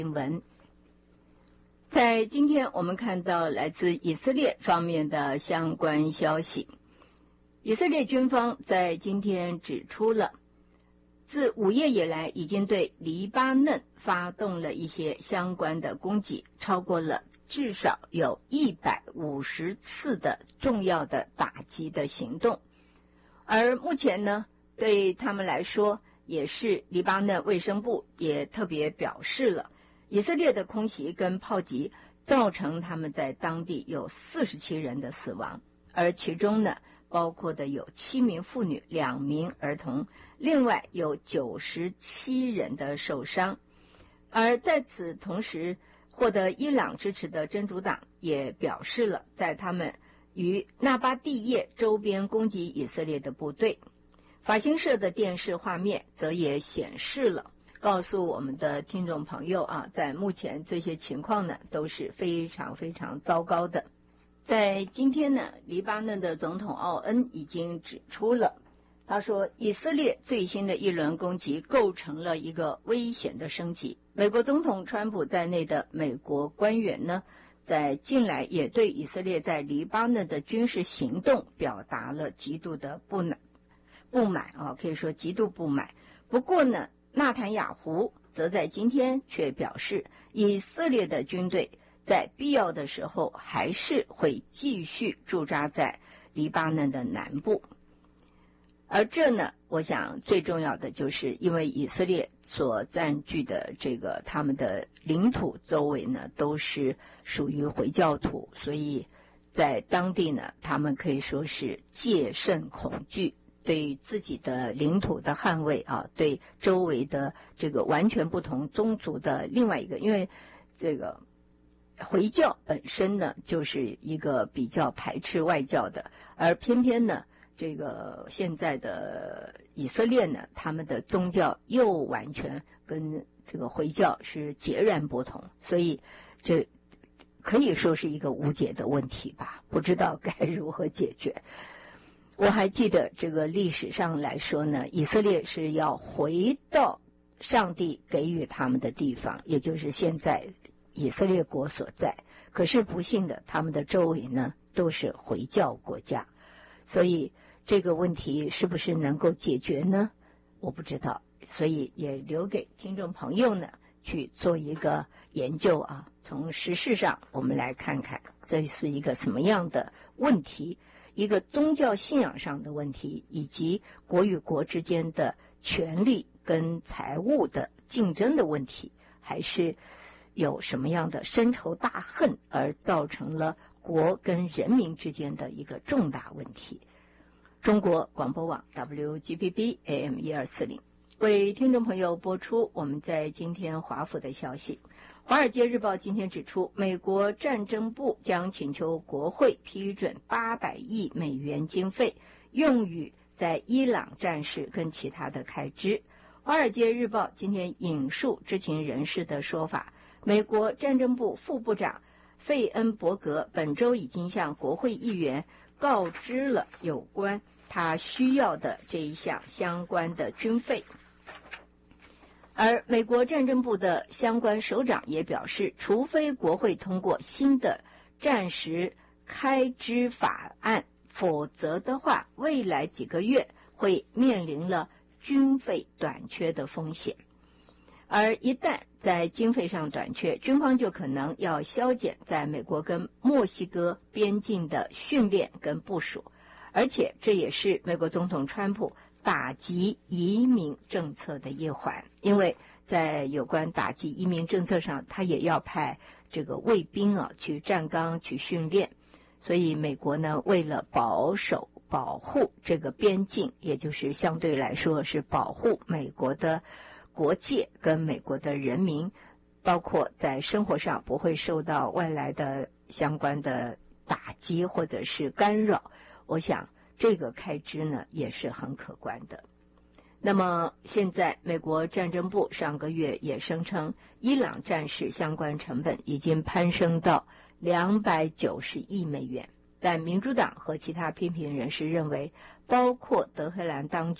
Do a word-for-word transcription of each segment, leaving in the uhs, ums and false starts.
文。在今天我们看到来自以色列方面的相关消息，以色列军方在今天指出了，自午夜以来已经对黎巴嫩发动了一些相关的攻击，超过了至少有一百五十次的重要的打击的行动。而目前呢，对他们来说，也是黎巴嫩卫生部也特别表示了，以色列的空袭跟炮击造成他们在当地有四十七人的死亡，而其中呢，包括的有七名妇女、两名儿童，另外有九十七人的受伤。而在此同时，获得伊朗支持的真主党也表示了，在他们于纳巴蒂叶周边攻击以色列的部队。法新社的电视画面则也显示了，告诉我们的听众朋友啊，在目前这些情况呢都是非常非常糟糕的。在今天呢，黎巴嫩的总统奥恩已经指出了，他说以色列最新的一轮攻击构成了一个危险的升级。美国总统川普在内的美国官员呢，在近来也对以色列在黎巴嫩的军事行动表达了极度的不满不满啊，可以说极度不满。不过呢，纳坦雅胡则在今天却表示，以色列的军队在必要的时候还是会继续驻扎在黎巴嫩的南部。而这呢，我想最重要的就是因为以色列所占据的这个他们的领土周围呢都是属于回教徒，所以在当地呢他们可以说是戒慎恐惧，对自己的领土的捍卫啊，对周围的这个完全不同宗族的另外一个，因为这个回教本身呢就是一个比较排斥外教的，而偏偏呢这个现在的以色列呢，他们的宗教又完全跟这个回教是截然不同，所以这可以说是一个无解的问题吧，不知道该如何解决。我还记得这个历史上来说呢，以色列是要回到上帝给予他们的地方，也就是现在以色列国所在。可是不幸的，他们的周围呢都是回教国家，所以这个问题是不是能够解决呢？我不知道，所以也留给听众朋友呢去做一个研究啊。从时事上我们来看看这是一个什么样的问题，一个宗教信仰上的问题，以及国与国之间的权力跟财务的竞争的问题，还是有什么样的深仇大恨而造成了国跟人民之间的一个重大问题。中国广播网 W G B B A M 一二四零为听众朋友播出我们在今天华府的消息。华尔街日报今天指出，美国战争部将请求国会批准八百亿美元经费，用于在伊朗战事跟其他的开支。华尔街日报今天引述知情人士的说法，美国战争部副部长费恩伯格本周已经向国会议员告知了有关他需要的这一项相关的军费。而美国战争部的相关首长也表示，除非国会通过新的战时开支法案，否则的话，未来几个月会面临了军费短缺的风险。而一旦在经费上短缺，军方就可能要削减在美国跟墨西哥边境的训练跟部署，而且这也是美国总统川普打击移民政策的一环，因为在有关打击移民政策上，他也要派这个卫兵啊去站岗去训练，所以美国呢为了保守保护这个边境，也就是相对来说是保护美国的国界跟美国的人民，包括在生活上不会受到外来的相关的打击或者是干扰，我想这个开支呢也是很可观的。那么现在美国战争部上个月也声称，伊朗战事相关成本已经攀升到两百九十亿美元，但民主党和其他批评人士认为，包括德黑兰当局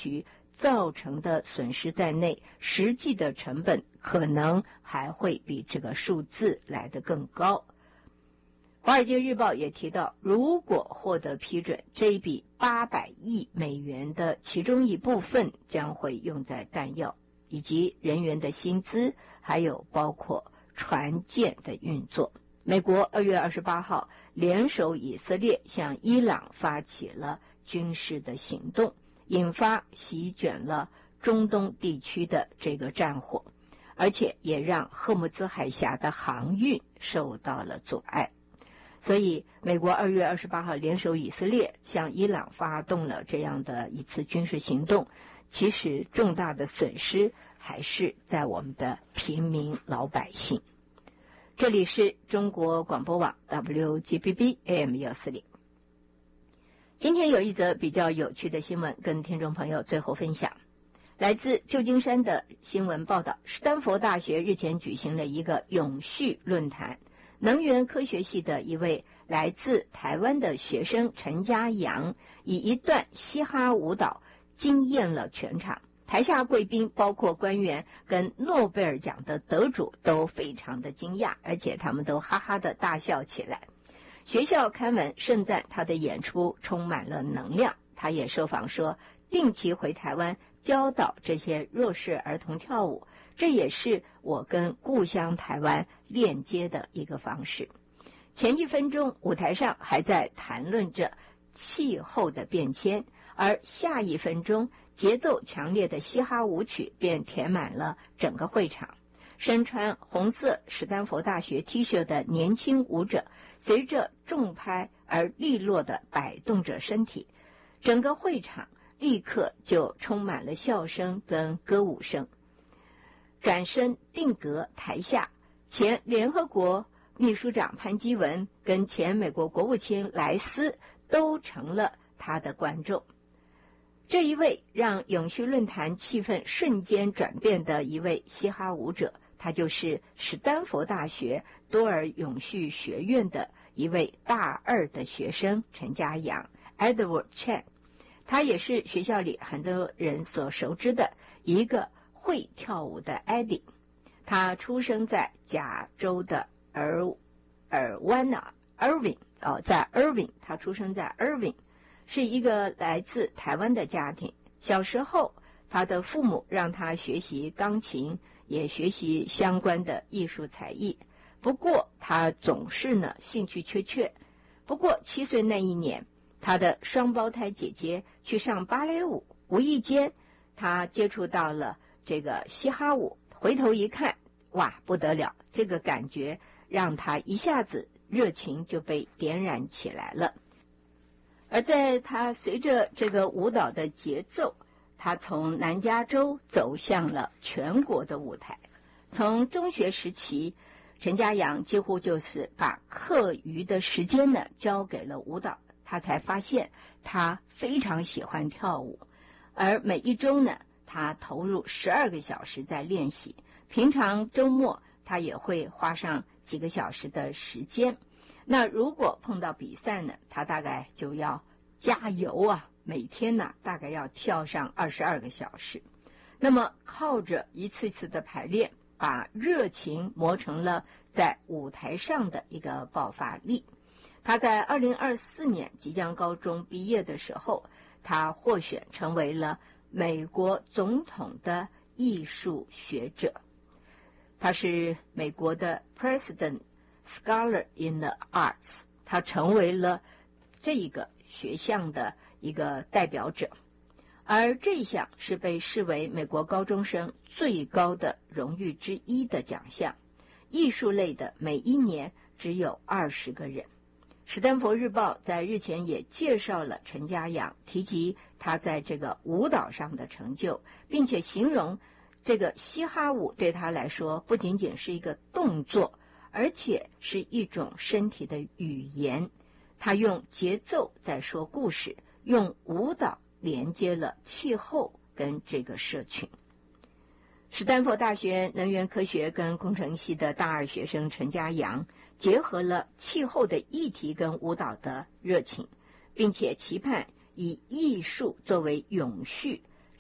造成的损失在内，实际的成本可能还会比这个数字来得更高。华尔街日报也提到，如果获得批准，这一笔八百亿美元的其中一部分将会用在弹药以及人员的薪资，还有包括船舰的运作。美国二月二十八号联手以色列向伊朗发起了军事的行动，引发席卷了中东地区的这个战火，而且也让荷姆兹海峡的航运受到了阻碍。所以美国二月二十八号联手以色列向伊朗发动了这样的一次军事行动，其实重大的损失还是在我们的平民老百姓。这里是中国广播网 W G B B A M 一四零。今天有一则比较有趣的新闻跟听众朋友最后分享，来自旧金山的新闻报道，史丹佛大学日前举行了一个永续论坛，能源科学系的一位来自台湾的学生陈家阳以一段嘻哈舞蹈惊艳了全场，台下贵宾包括官员跟诺贝尔奖的得主都非常的惊讶，而且他们都哈哈的大笑起来。学校刊文盛赞他的演出充满了能量，他也受访说定期回台湾教导这些弱势儿童跳舞，这也是我跟故乡台湾链接的一个方式。前一分钟舞台上还在谈论着气候的变迁，而下一分钟节奏强烈的嘻哈舞曲便填满了整个会场。身穿红色史丹佛大学 T 恤的年轻舞者随着重拍而利落地摆动着身体，整个会场立刻就充满了笑声跟歌舞声。转身定格台下，前联合国秘书长潘基文跟前美国国务卿莱斯都成了他的观众。这一位让永续论坛气氛瞬间转变的一位嘻哈舞者，他就是史丹佛大学多尔永续学院的一位大二的学生陈家阳 Edward Chen， 他也是学校里很多人所熟知的一个会跳舞的 Eddie。 他出生在加州的尔尔湾纳 Irving 哦，在 Irving， 他出生在 Irving， 是一个来自台湾的家庭。小时候他的父母让他学习钢琴，也学习相关的艺术才艺，不过他总是呢兴趣缺缺。不过七岁那一年，他的双胞胎姐姐去上芭蕾舞，无意间他接触到了这个嘻哈舞，回头一看，哇，不得了，这个感觉让他一下子热情就被点燃起来了。而在他随着这个舞蹈的节奏，他从南加州走向了全国的舞台。从中学时期，陈家阳几乎就是把课余的时间呢交给了舞蹈，他才发现他非常喜欢跳舞，而每一周呢他投入十二个小时在练习，平常周末他也会花上几个小时的时间。那如果碰到比赛呢，他大概就要加油啊，每天呢大概要跳上二十二个小时。那么靠着一次次的排练，把热情磨成了在舞台上的一个爆发力。他在二零二四年即将高中毕业的时候，他获选成为了美国总统的艺术学者。他是美国的 President Scholar in the Arts， 他成为了这个学项的一个代表者。而这一项是被视为美国高中生最高的荣誉之一的奖项，艺术类的每一年只有二十个人。史丹佛日报在日前也介绍了陈家阳，提及他在这个舞蹈上的成就，并且形容这个嘻哈舞对他来说不仅仅是一个动作，而且是一种身体的语言。他用节奏在说故事，用舞蹈连接了气候跟这个社群。史丹佛大学能源科学跟工程系的大二学生陈家阳结合了气候的议题跟舞蹈的热情，并且期盼以艺术作为永续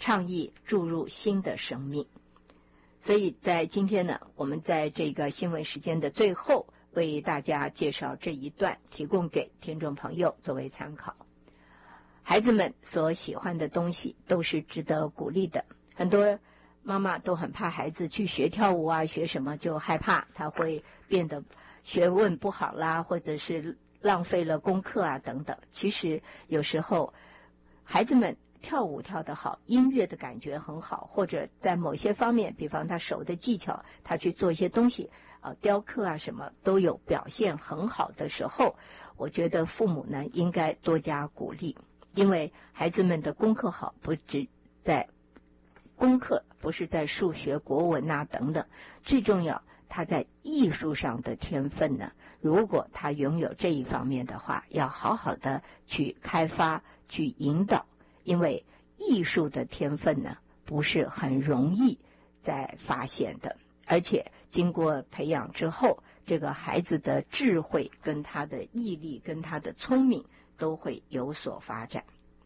倡议注入新的生命。所以在今天呢，我们在这个新闻时间的最后，为大家介绍这一段，提供给听众朋友作为参考。孩子们所喜欢的东西都是值得鼓励的，很多妈妈都很怕孩子去学跳舞啊，学什么就害怕他会变得学问不好啦，或者是浪费了功课啊等等。其实有时候孩子们跳舞跳得好，音乐的感觉很好，或者在某些方面，比方他手的技巧，他去做一些东西啊，雕刻啊什么都有表现很好的时候，我觉得父母呢应该多加鼓励，因为孩子们的功课好，不只在功课，不是在数学、国文啊等等，最重要他在艺术上的天分呢，如果他拥有这一方面的话，要好好的去开发、去引导，因为艺术的天分呢不是很容易再发现的，而且经过培养之后，这个孩子的智慧跟他的毅力跟他的聪明都会有所发展。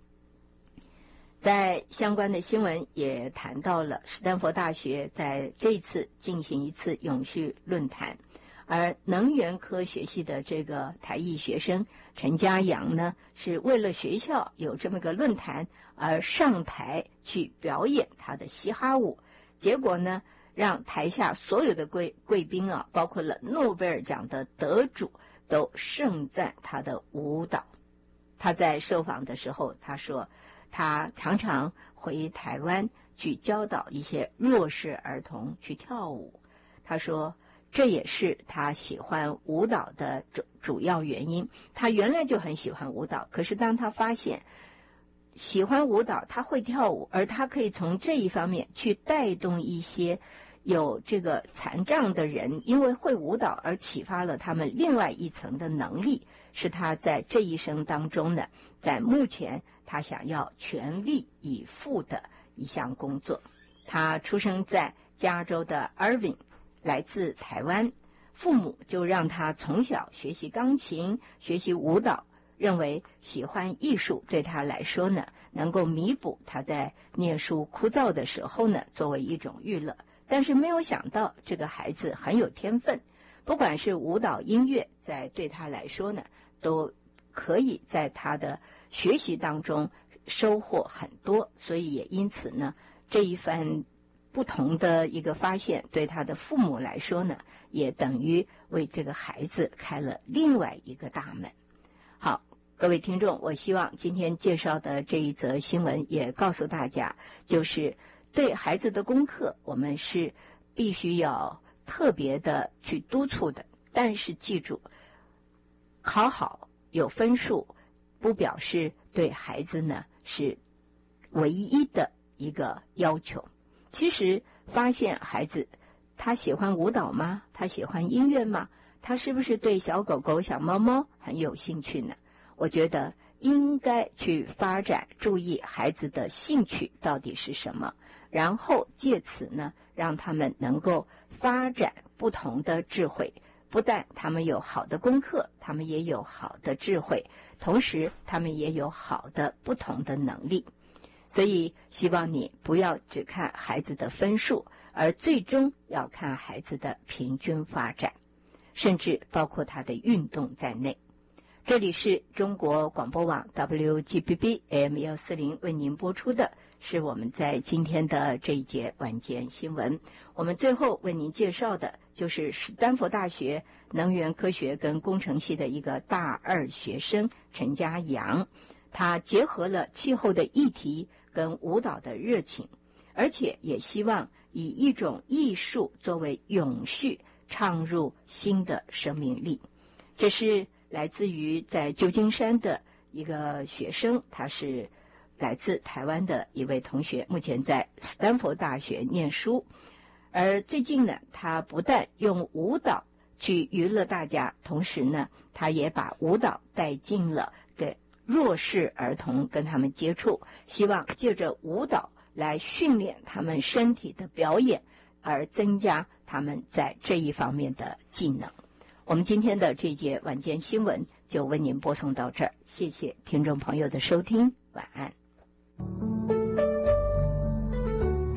在相关的新闻也谈到了史丹佛大学在这次进行一次永续论坛，而能源科学系的这个台裔学生陈家阳呢，是为了学校有这么个论坛而上台去表演他的嘻哈舞，结果呢让台下所有的贵贵宾啊，包括了诺贝尔奖的得主都盛赞他的舞蹈。他在受访的时候他说，他常常回台湾去教导一些弱势儿童去跳舞，他说这也是他喜欢舞蹈的主主要原因。他原来就很喜欢舞蹈，可是当他发现喜欢舞蹈，他会跳舞，而他可以从这一方面去带动一些有这个残障的人，因为会舞蹈而启发了他们另外一层的能力，是他在这一生当中呢，在目前他想要全力以赴的一项工作。他出生在加州的 Irving， 来自台湾，父母就让他从小学习钢琴，学习舞蹈，认为喜欢艺术对他来说呢，能够弥补他在念书枯燥的时候呢，作为一种娱乐。但是没有想到这个孩子很有天分，不管是舞蹈、音乐，在对他来说呢，都可以在他的学习当中收获很多，所以也因此呢，这一番不同的一个发现，对他的父母来说呢，也等于为这个孩子开了另外一个大门。好，各位听众，我希望今天介绍的这一则新闻也告诉大家，就是对孩子的功课，我们是必须要特别的去督促的，但是记住，考好有分数不表示对孩子呢是唯一的一个要求。其实发现孩子他喜欢舞蹈吗？他喜欢音乐吗？他是不是对小狗狗小猫猫很有兴趣呢？我觉得应该去发展，注意孩子的兴趣到底是什么，然后借此呢让他们能够发展不同的智慧，不但他们有好的功课，他们也有好的智慧，同时他们也有好的不同的能力。所以希望你不要只看孩子的分数，而最终要看孩子的平均发展，甚至包括他的运动在内。这里是中国广播网 W G B B A M 一四零 为您播出的是我们在今天的这一节晚间新闻。我们最后为您介绍的就是史丹佛大学能源科学跟工程系的一个大二学生陈家阳，他结合了气候的议题跟舞蹈的热情，而且也希望以一种艺术作为永续唱入新的生命力。这是来自于在旧金山的一个学生，他是来自台湾的一位同学，目前在斯坦福大学念书。而最近呢，他不但用舞蹈去娱乐大家，同时呢，他也把舞蹈带进了给弱势儿童跟他们接触，希望借着舞蹈来训练他们身体的表演，而增加他们在这一方面的技能。我们今天的这节晚间新闻就为您播送到这儿，谢谢听众朋友的收听，晚安。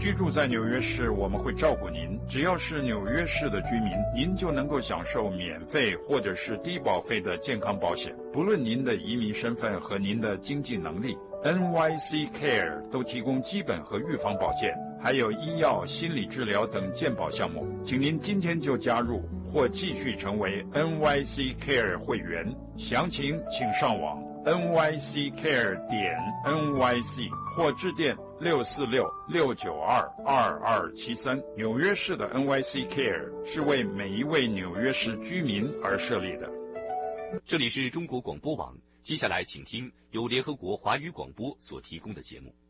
居住在纽约市，我们会照顾您。只要是纽约市的居民，您就能够享受免费或者是低保费的健康保险，不论您的移民身份和您的经济能力。N Y C Care 都提供基本和预防保健，还有医药、心理治疗等健保项目。请您今天就加入或继续成为 N Y C Care 会员。详情请上网 N Y C care 点 N Y C 或致电六四六六九二二二七三。纽约市的 N Y C Care 是为每一位纽约市居民而设立的。 这里是中国广播网，接下来请听由联合国华语广播所提供的节目。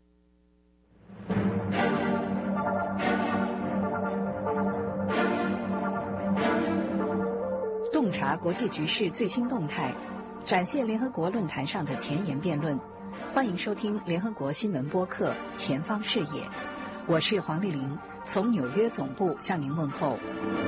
洞察国际局势最新动态，展现联合国论坛上的前沿辩论。欢迎收听联合国新闻播客《前方视野》，我是黄丽玲，从纽约总部向您问候。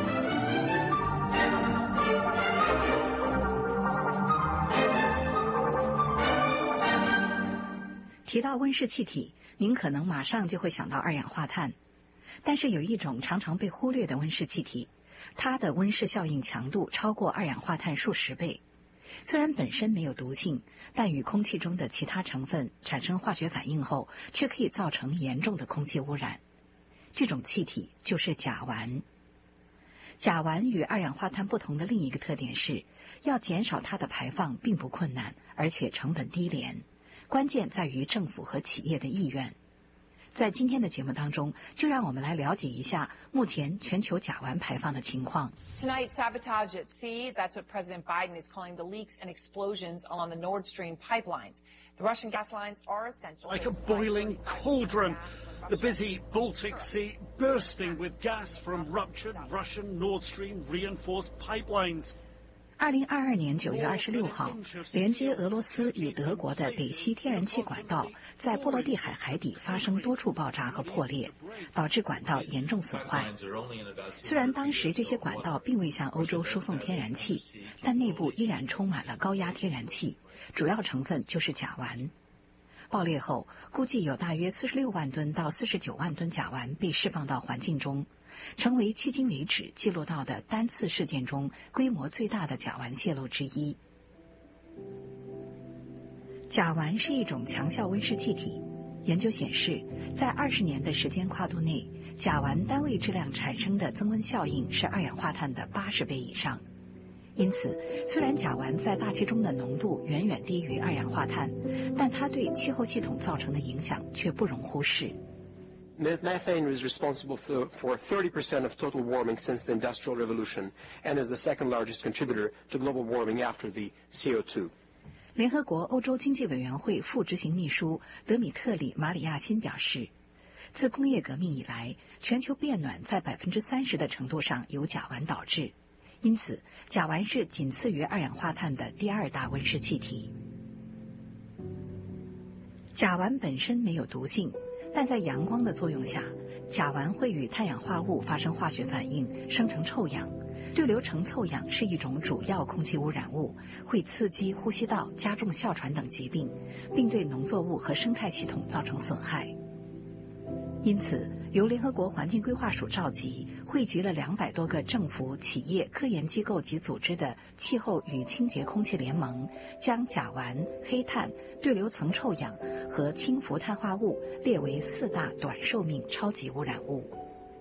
提到温室气体，您可能马上就会想到二氧化碳，但是有一种常常被忽略的温室气体，它的温室效应强度超过二氧化碳数十倍。虽然本身没有毒性，但与空气中的其他成分产生化学反应后，却可以造成严重的空气污染。这种气体就是甲烷。甲烷与二氧化碳不同的另一个特点是，要减少它的排放并不困难，而且成本低廉。关键在于政府和企业的意愿。在今天的节目当中，就让我们来了解一下目前全球甲烷排放的情况。 Tonight, sabotage at sea. That's what President Biden is calling the leaks and explosions along the Nord Stream pipelines. The Russian gas lines are essential. Like a boiling cauldron, the busy Baltic Sea bursting with gas from ruptured Russian Nord Stream reinforced pipelines. 二零二二年九月二十六号，连接俄罗斯与德国的北溪天然气管道在波罗的海海底发生多处爆炸和破裂，导致管道严重损坏。虽然当时这些管道并未向欧洲输送天然气，但内部依然充满了高压天然气，主要成分就是甲烷。爆裂后，估计有大约四十六万吨到四十九万吨甲烷被释放到环境中，成为迄今为止记录到的单次事件中规模最大的甲烷泄漏之一。甲烷是一种强效温室气体，研究显示，在二十年的时间跨度内，甲烷单位质量产生的增温效应是二氧化碳的八十倍以上。因此，虽然甲烷在大气中的浓度远远低于二氧化碳，但它对气候系统造成的影响却不容忽视。 Methane is responsible for, for thirty percent of total warming since the Industrial Revolution and is the second largest contributor to global warming after the C O two. 联合国欧洲经济委员会副执行秘书德米特里·马里亚辛表示，自工业革命以来，全球变暖在百分之三十的程度上由甲烷导致，因此甲烷是仅次于二氧化碳的第二大温室气体。甲烷本身没有毒性，但在阳光的作用下，甲烷会与碳氧化物发生化学反应，生成臭氧。对流成臭氧是一种主要空气污染物，会刺激呼吸道，加重哮喘等疾病，并对农作物和生态系统造成损害。因此，由联合国环境规划署召集，汇集了两百多个政府、企业、科研机构及组织的气候与清洁空气联盟，将甲烷、黑碳、对流层臭氧和氢氟碳化物列为四大短寿命超级污染物。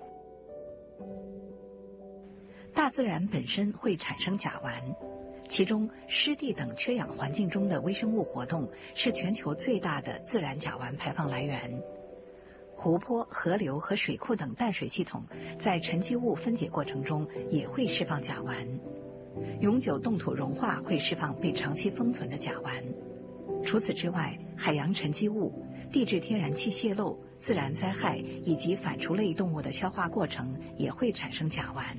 大自然本身会产生甲烷，其中湿地等缺氧环境中的微生物活动是全球最大的自然甲烷排放来源。湖泊、河流和水库等淡水系统在沉积物分解过程中也会释放甲烷。永久冻土融化会释放被长期封存的甲烷。除此之外，海洋沉积物、地质天然气泄漏、自然灾害以及反刍类动物的消化过程也会产生甲烷。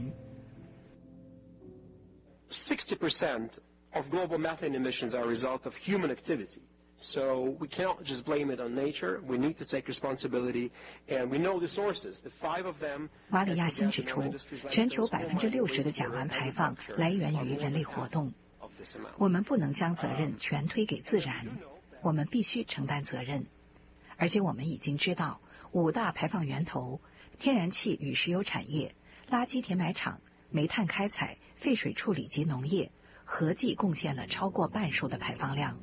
sixty percent of global methane emissions are a result of human activity. So we cannot just blame it on nature. We need to take responsibility, and we know the sources. The five of them. 瓦里亚辛指出，全球百分之六十的甲烷排放来源于人类活动。我们不能将责任全推给自然，我们必须承担责任。而且我们已经知道， 五大排放源头：天然气与石油产业、垃圾填埋场、煤炭开采、废水处理及农业，合计贡献了超过半数的排放量。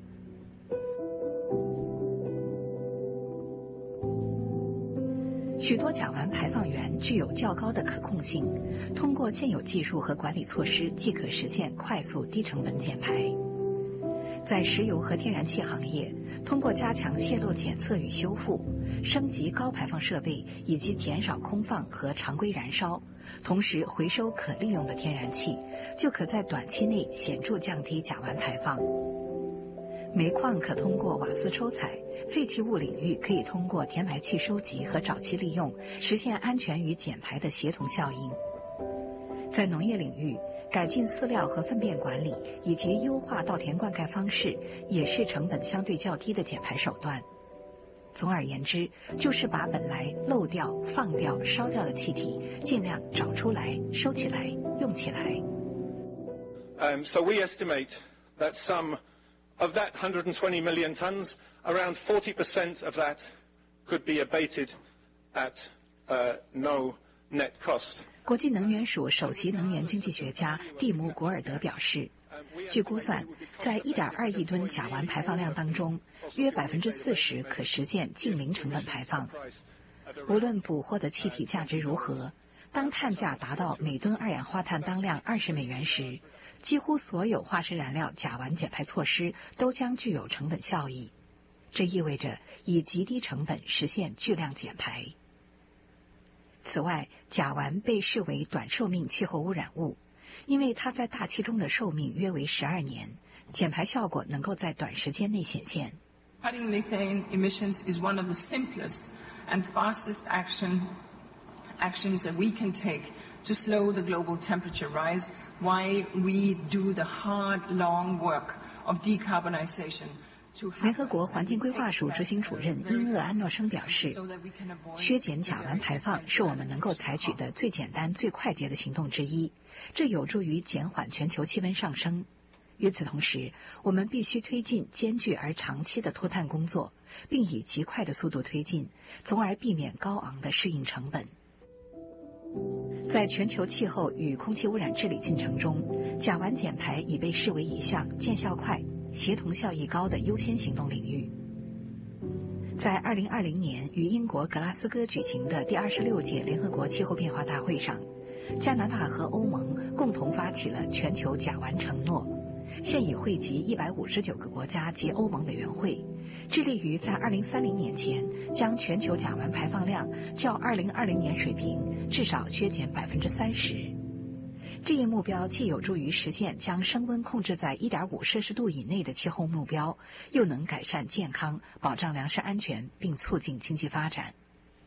许多甲烷排放源具有较高的可控性，通过现有技术和管理措施即可实现快速低成本减排。在石油和天然气行业，通过加强泄漏检测与修复，升级高排放设备以及减少空放和常规燃烧，同时回收可利用的天然气，就可在短期内显著降低甲烷排放。煤矿可通过瓦斯抽采，废弃物领域可以通过填埋气收集和沼气利用，实现安全与减排的协同效应。在农业领域，改进饲料和粪便管理以及优化稻田灌溉方式，也是成本相对较低的减排手段。总而言之，就是把本来漏掉、放掉、烧掉的气体，尽量找出来、收起来、用起来。 Um, so we estimate that some of that one hundred twenty million tons, around forty percent of that could be abated at uh, no net cost. 国际能源署首席能源经济学家蒂姆·古尔德表示，据估算，在 一点二亿吨甲烷排放量当中，约 百分之四十 可实现净零成本排放。无论捕获的气体价值如何，当碳价达到每吨二氧化碳当量二十美元时，几乎所有化石燃料甲烷减排措施都将具有成本效益。这意味着以极低成本实现巨量减排。此外，甲烷被视为短寿命气候污染物，因为它在大气中的寿命约为十二年，减排效果能够在短时间内显现。 Cutting methane emissions is one of the simplest and fastest action actions that we can take to slow the global temperature rise while we do the hard, long work of decarbonization. 联合国环境规划署执行主任英厄安诺生表示，削减甲烷排放是我们能够采取的最简单、最快捷的行动之一，这有助于减缓全球气温上升。与此同时，我们必须推进艰巨而长期的脱碳工作，并以极快的速度推进，从而避免高昂的适应成本。在全球气候与空气污染治理进程中，甲烷减排已被视为一项见效快、协同效益高的优先行动领域。在二零二零年于英国格拉斯哥举行的第二十六届联合国气候变化大会上，加拿大和欧盟共同发起了全球甲烷承诺，现已汇集一百五十九个国家及欧盟委员会，致力于在二零三零年前将全球甲烷排放量较二零二零年水平至少削减百分之三十。这一目标既有助于实现将升温控制在 一点五摄氏度以内的气候目标，又能改善健康、保障粮食安全，并促进经济发展。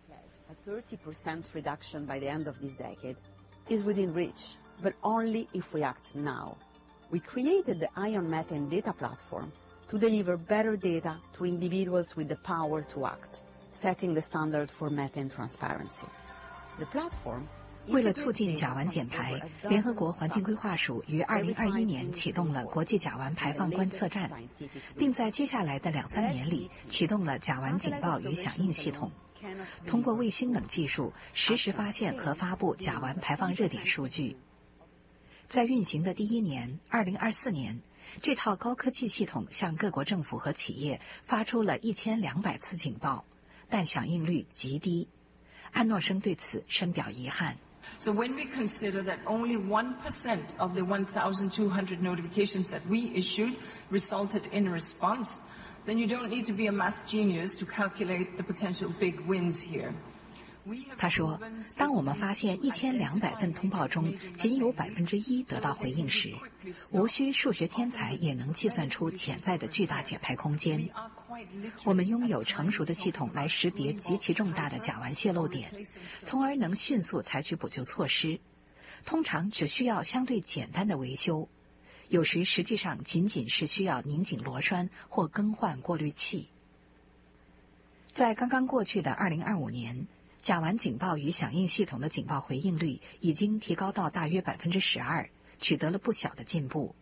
A thirty percent reduction by the end of this decade is within reach, but only if we act now. We created the Ion Methane Data Platform to deliver better data to individuals with the power to act, setting the standard for methane transparency. The platform 为了促进甲烷减排，联合国环境规划署于二零二一年启动了国际甲烷排放观测站，并在接下来的两三年里启动了甲烷警报与响应系统，通过卫星等技术实时发现和发布甲烷排放热点数据。在运行的第一年，二零二四年，这套高科技系统向各国政府和企业发出了一千两百次警报，但响应率极低。安诺生对此深表遗憾。 So when we consider that only one percent of the one thousand two hundred notifications that we issued resulted in a response, then you don't need to be a math genius to calculate the potential big wins here. 他说，当我们发现一千两百份通报中仅有百分之一得到回应时，无需数学天才也能计算出潜在的巨大减排空间。我们拥有成熟的系统来识别极其重大的甲烷泄漏点，从而能迅速采取补救措施。通常只需要相对简单的维修，有时实际上仅仅是需要拧紧螺栓或更换过滤器。在刚刚过去的二零二五年，甲烷警报与响应系统的警报回应率已经提高到大约百分之十二，取得了不小的进步。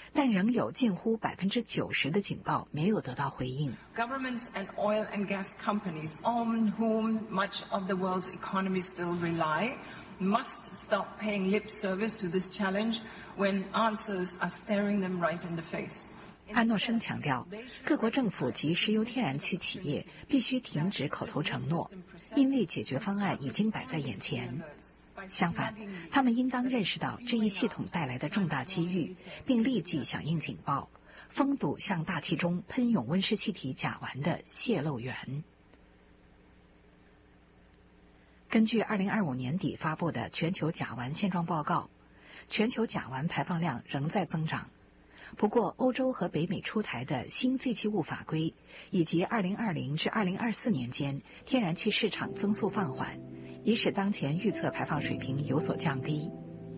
但仍有近乎百分之九十的警报没有得到回应。 Governments and oil and gas companies, on whom much of the world's economy still rely, must stop paying lip service to this challenge when answers are staring them right in the face. 安诺生强调，各国政府及石油天然气企业必须停止口头承诺，因为解决方案已经摆在眼前。相反，他们应当认识到这一系统带来的重大机遇，并立即响应警报，封堵向大气中喷涌温室气体甲烷的泄漏源。根据二零二五年底发布的全球甲烷现状报告，全球甲烷排放量仍在增长。不过，欧洲和北美出台的新废弃物法规，以及二零二零至二零二四年间天然气市场增速放缓，已使当前预测排放水平有所降低。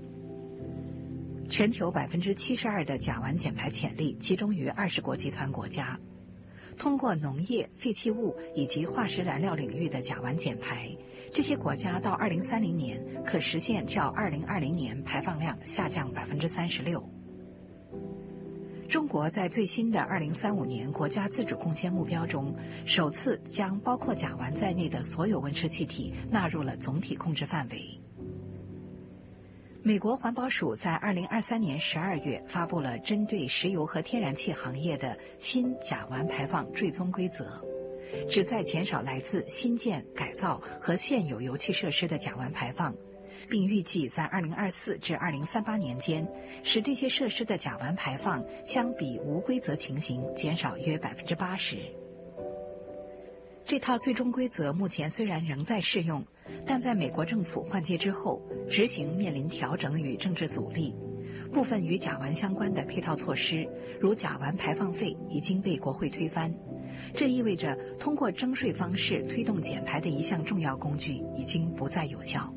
全球百分之七十二的甲烷减排潜力集中于二十国集团国家。通过农业、废弃物以及化石燃料领域的甲烷减排，这些国家到二零三零年可实现较二零二零年排放量下降百分之三十六。中国在最新的二零三五年国家自主贡献目标中，首次将包括甲烷在内的所有温室气体纳入了总体控制范围。美国环保署在二零二三年十二月发布了针对石油和天然气行业的新甲烷排放追踪规则，旨在减少来自新建、改造和现有油气设施的甲烷排放，并预计在二零二四至二零三八年间，使这些设施的甲烷排放相比无规则情形减少约百分之八十。这套最终规则目前虽然仍在适用，但在美国政府换届之后，执行面临调整与政治阻力。部分与甲烷相关的配套措施，如甲烷排放费，已经被国会推翻。这意味着通过征税方式推动减排的一项重要工具已经不再有效。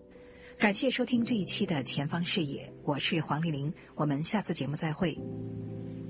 感谢收听这一期的前方视野，我是黄丽玲，我们下次节目再会。